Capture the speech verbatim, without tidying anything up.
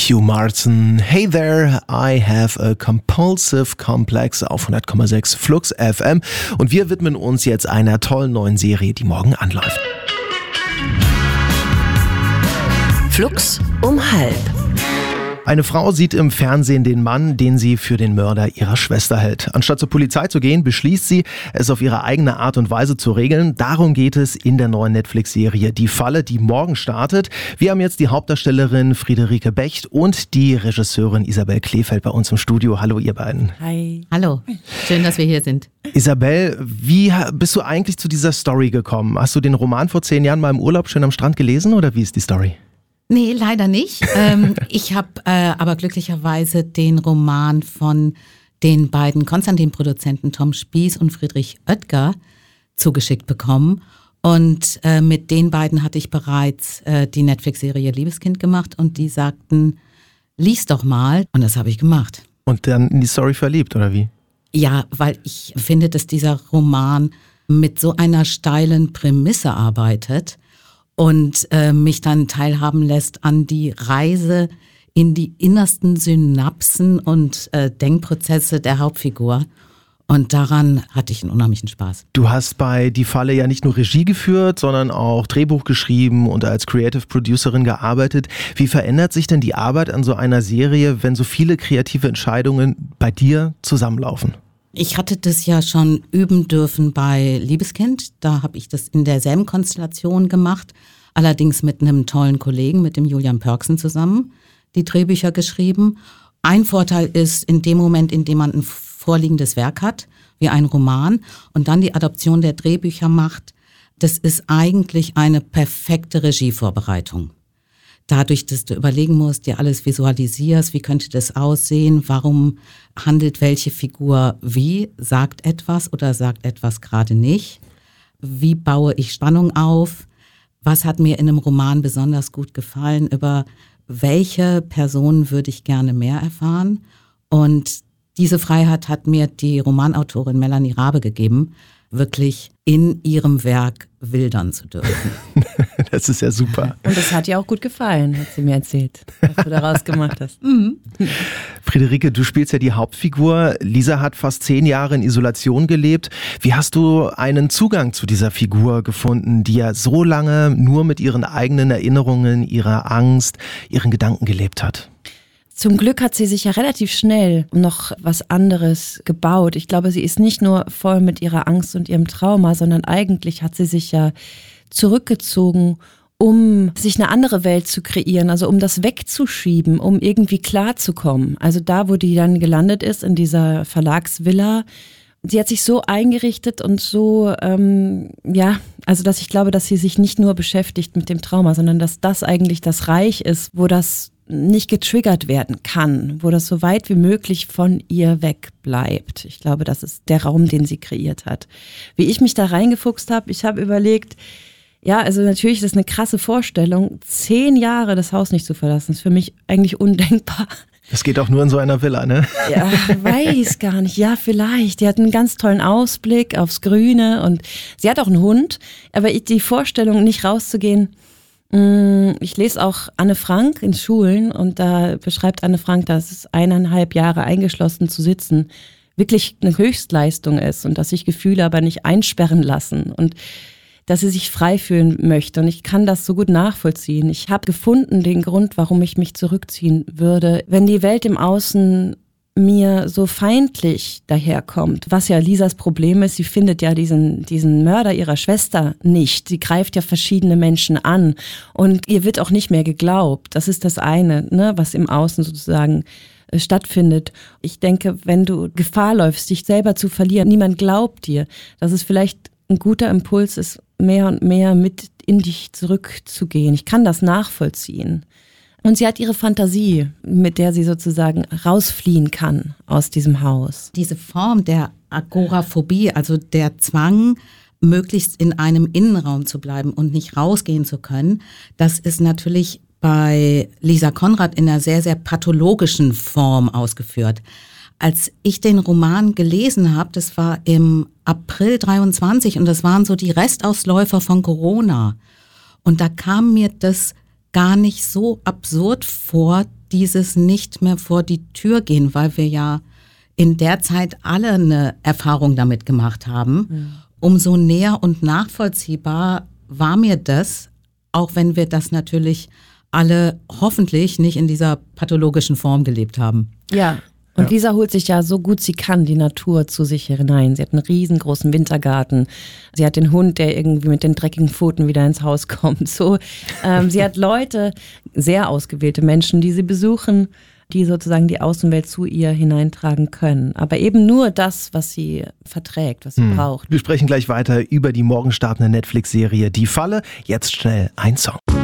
Hugh Martin. Hey there, I have a compulsive complex auf hundert Komma sechs Flux F M. Und wir widmen uns jetzt einer tollen neuen Serie, die morgen anläuft. Flux um halb. Eine Frau sieht im Fernsehen den Mann, den sie für den Mörder ihrer Schwester hält. Anstatt zur Polizei zu gehen, beschließt sie, es auf ihre eigene Art und Weise zu regeln. Darum geht es in der neuen Netflix-Serie Die Falle, die morgen startet. Wir haben jetzt die Hauptdarstellerin Friederike Becht und die Regisseurin Isabel Kleefeld bei uns im Studio. Hallo ihr beiden. Hi. Hallo, schön, dass wir hier sind. Isabel, wie bist du eigentlich zu dieser Story gekommen? Hast du den Roman vor zehn Jahren mal im Urlaub schön am Strand gelesen oder wie ist die Story? Nee, leider nicht. ähm, ich habe äh, aber glücklicherweise den Roman von den beiden Konstantin-Produzenten Tom Spieß und Friedrich Oetker zugeschickt bekommen. Und äh, mit den beiden hatte ich bereits äh, die Netflix-Serie Liebeskind gemacht und die sagten, lies doch mal. Und das habe ich gemacht. Und dann in die Story verliebt, oder wie? Ja, weil ich finde, dass dieser Roman mit so einer steilen Prämisse arbeitet und äh, mich dann teilhaben lässt an die Reise in die innersten Synapsen und äh, Denkprozesse der Hauptfigur. Und daran hatte ich einen unheimlichen Spaß. Du hast bei Die Falle ja nicht nur Regie geführt, sondern auch Drehbuch geschrieben und als Creative Producerin gearbeitet. Wie verändert sich denn die Arbeit an so einer Serie, wenn so viele kreative Entscheidungen bei dir zusammenlaufen? Ich hatte das ja schon üben dürfen bei Liebeskind. Da habe ich das in derselben Konstellation gemacht, allerdings mit einem tollen Kollegen, mit dem Julian Pörksen zusammen, die Drehbücher geschrieben. Ein Vorteil ist, in dem Moment, in dem man ein vorliegendes Werk hat, wie ein Roman, und dann die Adaption der Drehbücher macht, das ist eigentlich eine perfekte Regievorbereitung. Dadurch, dass du überlegen musst, dir alles visualisierst, wie könnte das aussehen, warum handelt welche Figur wie, sagt etwas oder sagt etwas gerade nicht, wie baue ich Spannung auf, was hat mir in einem Roman besonders gut gefallen, über welche Personen würde ich gerne mehr erfahren. Und diese Freiheit hat mir die Romanautorin Melanie Rabe gegeben, wirklich in ihrem Werk wildern zu dürfen. Das ist ja super. Und das hat ihr auch gut gefallen, hat sie mir erzählt, was du daraus gemacht hast. Mhm. Friederike, du spielst ja die Hauptfigur. Lisa hat fast zehn Jahre in Isolation gelebt. Wie hast du einen Zugang zu dieser Figur gefunden, die ja so lange nur mit ihren eigenen Erinnerungen, ihrer Angst, ihren Gedanken gelebt hat? Zum Glück hat sie sich ja relativ schnell noch was anderes gebaut. Ich glaube, sie ist nicht nur voll mit ihrer Angst und ihrem Trauma, sondern eigentlich hat sie sich ja zurückgezogen, um sich eine andere Welt zu kreieren, also um das wegzuschieben, um irgendwie klarzukommen. Also da, wo die dann gelandet ist, in dieser Verlagsvilla, sie hat sich so eingerichtet und so, ähm, ja, also dass ich glaube, dass sie sich nicht nur beschäftigt mit dem Trauma, sondern dass das eigentlich das Reich ist, wo das nicht getriggert werden kann, wo das so weit wie möglich von ihr weg bleibt. Ich glaube, das ist der Raum, den sie kreiert hat. Wie ich mich da reingefuchst habe, ich habe überlegt, ja, also natürlich ist das eine krasse Vorstellung, zehn Jahre das Haus nicht zu verlassen, ist für mich eigentlich undenkbar. Das geht auch nur in so einer Villa, ne? Ja, weiß gar nicht. Ja, vielleicht. Die hat einen ganz tollen Ausblick aufs Grüne und sie hat auch einen Hund, aber die Vorstellung, nicht rauszugehen. Ich lese auch Anne Frank in Schulen und da beschreibt Anne Frank, dass es eineinhalb Jahre eingeschlossen zu sitzen wirklich eine Höchstleistung ist und dass sich Gefühle aber nicht einsperren lassen und dass sie sich frei fühlen möchte. Und ich kann das so gut nachvollziehen. Ich habe gefunden den Grund, warum ich mich zurückziehen würde. Wenn die Welt im Außen mir so feindlich daherkommt, was ja Lisas Problem ist, sie findet ja diesen, diesen Mörder ihrer Schwester nicht. Sie greift ja verschiedene Menschen an und ihr wird auch nicht mehr geglaubt. Das ist das eine, ne, was im Außen sozusagen äh, stattfindet. Ich denke, wenn du Gefahr läufst, dich selber zu verlieren, niemand glaubt dir, dass es vielleicht ein guter Impuls ist, mehr und mehr mit in dich zurückzugehen. Ich kann das nachvollziehen. Und sie hat ihre Fantasie, mit der sie sozusagen rausfliehen kann aus diesem Haus. Diese Form der Agoraphobie, also der Zwang, möglichst in einem Innenraum zu bleiben und nicht rausgehen zu können, das ist natürlich bei Lisa Konrad in einer sehr, sehr pathologischen Form ausgeführt. Als ich den Roman gelesen habe, das war im April dreiundzwanzig und das waren so die Restausläufer von Corona. Und da kam mir das gar nicht so absurd vor, dieses nicht mehr vor die Tür gehen, weil wir ja in der Zeit alle eine Erfahrung damit gemacht haben. Mhm. Umso näher und nachvollziehbar war mir das, auch wenn wir das natürlich alle hoffentlich nicht in dieser pathologischen Form gelebt haben. Ja. Und ja. Lisa holt sich ja so gut sie kann die Natur zu sich hinein. Sie hat einen riesengroßen Wintergarten. Sie hat den Hund, der irgendwie mit den dreckigen Pfoten wieder ins Haus kommt. So, ähm, sie hat Leute, sehr ausgewählte Menschen, die sie besuchen, die sozusagen die Außenwelt zu ihr hineintragen können. Aber eben nur das, was sie verträgt, was sie hm. braucht. Wir sprechen gleich weiter über die morgen startende Netflix-Serie Die Falle. Jetzt schnell ein Song.